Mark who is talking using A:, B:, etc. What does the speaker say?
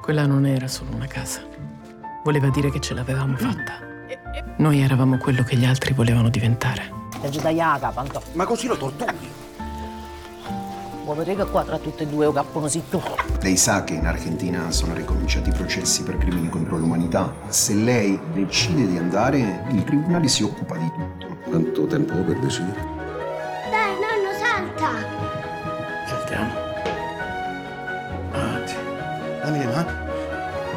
A: Quella non era solo una casa. Voleva dire che ce l'avevamo fatta. Noi eravamo quello che gli altri volevano diventare.
B: Ti agitaiaca, Pantò.
C: Ma così lo torturi.
B: Vuoi vedere che qua tra tutte e due o cappono si tu?
D: Lei sa che in Argentina sono ricominciati i processi per crimini contro l'umanità. Se lei decide di andare, il tribunale si occupa di tutto.
C: Quanto tempo per decidere?
E: Dai, nonno, salta!
C: Saltiamo. Avanti. Dammi le mani.